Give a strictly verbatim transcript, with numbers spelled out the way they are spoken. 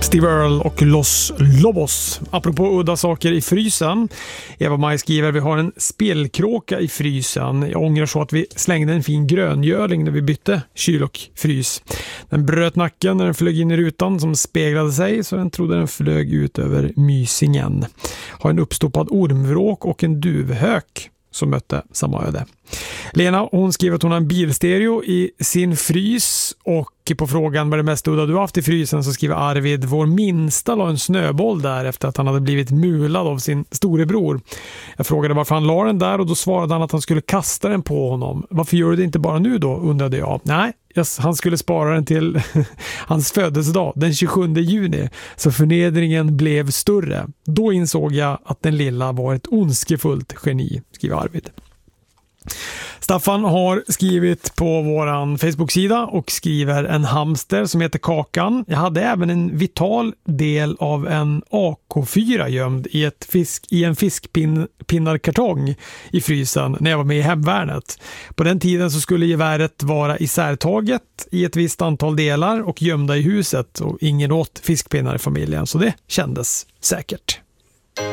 Steve Earle och Los Lobos. Apropå udda saker i frysen. Eva-Maj skriver, vi har en spelkråka i frysen. Jag ångrar så att vi slängde en fin gröngöling när vi bytte kyl och frys. Den bröt nacken när den flög in i rutan som speglade sig, så den trodde den flög ut över mysingen. Har en uppstoppad ormvråk och en duvhök som mötte samma öde. Lena, hon skriver att hon har en bilstereo i sin frys, och på frågan vad det mest udda du haft i frysen så skriver Arvid, vår minsta la en snöboll där efter att han hade blivit mulad av sin storebror. Jag frågade varför han la den där, och då svarade han att han skulle kasta den på honom. Varför gör du det inte bara nu då, undrade jag. Nej, yes, han skulle spara den till hans födelsedag den tjugosjunde juni, så förnedringen blev större. Då insåg jag att den lilla var ett ondskefullt geni, skriver Arvid. Staffan har skrivit på våran Facebook-sida och skriver en hamster som heter Kakan. Jag hade även en vital del av en A K fyra gömd i, ett fisk, i en fiskpinnarkartong i frysen när jag var med i hemvärnet. På den tiden så skulle geväret vara isärtaget i ett visst antal delar och gömda i huset, och ingen åt fiskpinnar i familjen, så det kändes säkert.